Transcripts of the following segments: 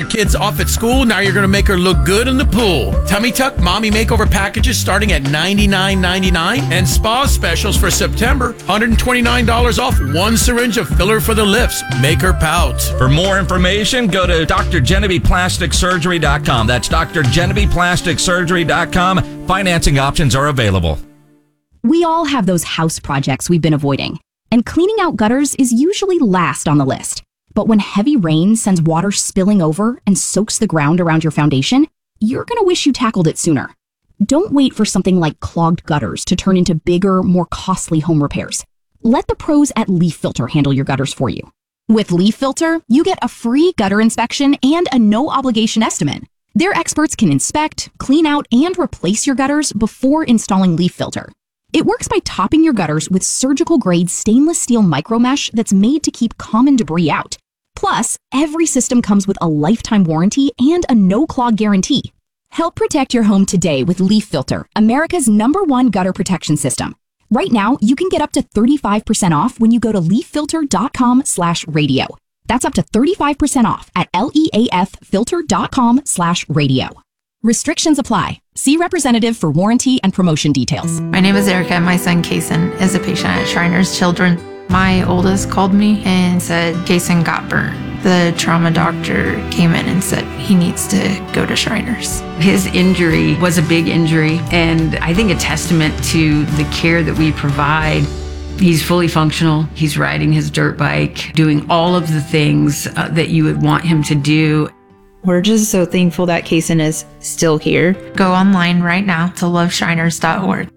kids off at school, now you're going to make her look good in the pool. Tummy Tuck Mommy Makeover packages starting at $99.99 and spa specials for September, $129 off one syringe of filler for the lips. Make her pout. For more information, go to drgenevievePlasticSurgery.com. That's drgenevievePlasticSurgery.com. Financing options are available. We all have those house projects we've been avoiding, and cleaning out gutters is usually last on the list. But when heavy rain sends water spilling over and soaks the ground around your foundation, you're going to wish you tackled it sooner. Don't wait for something like clogged gutters to turn into bigger, more costly home repairs. Let the pros at Leaf Filter handle your gutters for you. With Leaf Filter, you get a free gutter inspection and a no-obligation estimate. Their experts can inspect, clean out, and replace your gutters before installing Leaf Filter. It works by topping your gutters with surgical-grade stainless steel micromesh that's made to keep common debris out. Plus, every system comes with a lifetime warranty and a no-clog guarantee. Help protect your home today with Leaf Filter, America's #1 gutter protection system. Right now, you can get up to 35% off when you go to leaffilter.com/radio. That's up to 35% off at leaffilter.com/radio. Restrictions apply. See representative for warranty and promotion details. My name is Erica. My son, Kason, is a patient at Shriners Children. My oldest called me and said Kason got burned. The trauma doctor came in and said he needs to go to Shriners. His injury was a big injury, and I think a testament to the care that we provide. He's fully functional. He's riding his dirt bike, doing all of the things that you would want him to do. We're just so thankful that Kason is still here. Go online right now to loveshriners.org.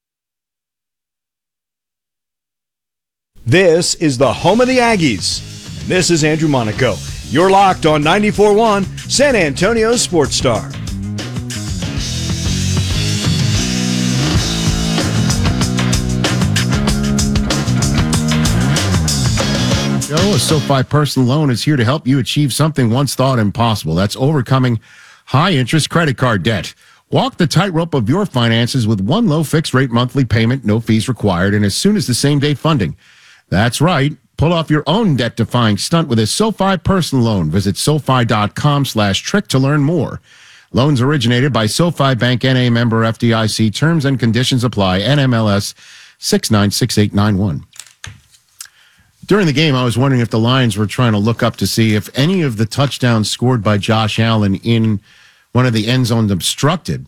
This is the home of the Aggies. This is Andrew Monaco. You're locked on 94.1 San Antonio Sports Star. A SoFi personal loan is here to help you achieve something once thought impossible. That's overcoming high-interest credit card debt. Walk the tightrope of your finances with one low fixed-rate monthly payment, no fees required, and as soon as the same-day funding. That's right. Pull off your own debt-defying stunt with a SoFi personal loan. Visit SoFi.com/trick to learn more. Loans originated by SoFi Bank N.A. member FDIC. Terms and conditions apply. NMLS 696891. During the game, I was wondering if the Lions were trying to look up to see if any of the touchdowns scored by Josh Allen in one of the end zones obstructed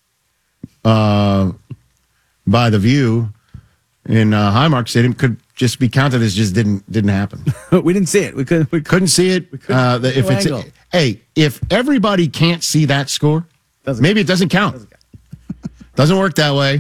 by the view in Highmark Stadium could just be counted as just didn't happen. We didn't see it. We couldn't see it. If everybody can't see that score, maybe it doesn't count. Doesn't work that way.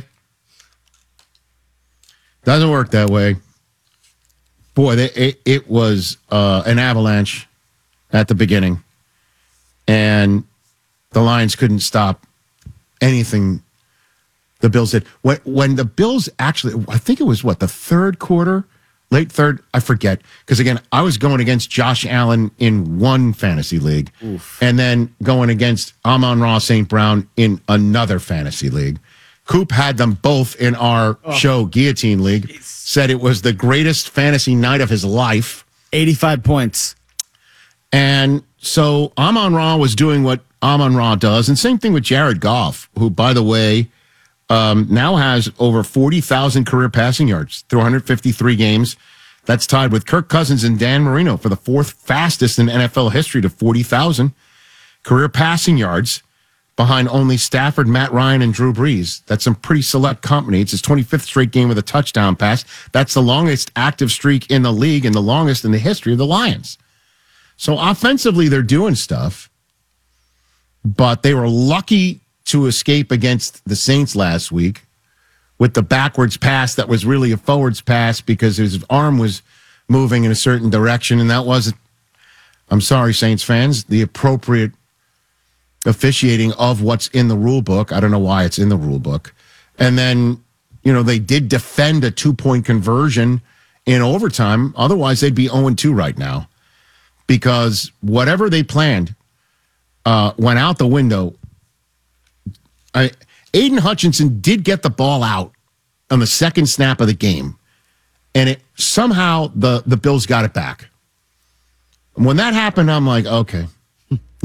Doesn't work that way. Boy, it was an avalanche at the beginning, and the Lions couldn't stop anything the Bills did. When the Bills actually, I think it was the third quarter, late third, I forget. Because again, I was going against Josh Allen in one fantasy league, and then going against Amon-Ra St. Brown in another fantasy league. Coop had them both in our show, Guillotine League. Said it was the greatest fantasy night of his life. 85 points. And so Amon-Ra was doing what Amon-Ra does. And same thing with Jared Goff, who, by the way, now has over 40,000 career passing yards through 153 games. That's tied with Kirk Cousins and Dan Marino for the fourth fastest in NFL history to 40,000 career passing yards, behind only Stafford, Matt Ryan, and Drew Brees. That's some pretty select company. It's his 25th straight game with a touchdown pass. That's the longest active streak in the league and the longest in the history of the Lions. So offensively, they're doing stuff, but they were lucky to escape against the Saints last week with the backwards pass that was really a forwards pass because his arm was moving in a certain direction, and that wasn't, I'm sorry, Saints fans, the appropriate officiating of what's in the rule book. I don't know why it's in the rule book. And then, they did defend a 2-point conversion in overtime. Otherwise, they'd be 0-2 right now because whatever they planned went out the window. Aiden Hutchinson did get the ball out on the second snap of the game, and it somehow the Bills got it back. When that happened, I'm like, okay.